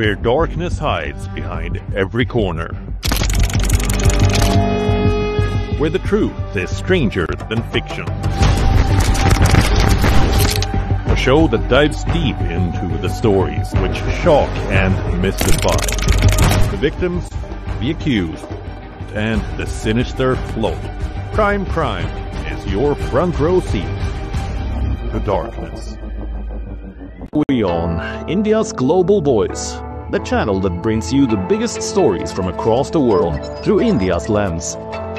where darkness hides behind every corner. Where the truth is stranger than fiction. A show that dives deep into the stories which shock and mystify. The victims, the accused, and the sinister float. Prime Crime is your front row seat to darkness. We on India's Global Voice, the channel that brings you the biggest stories from across the world through India's lens.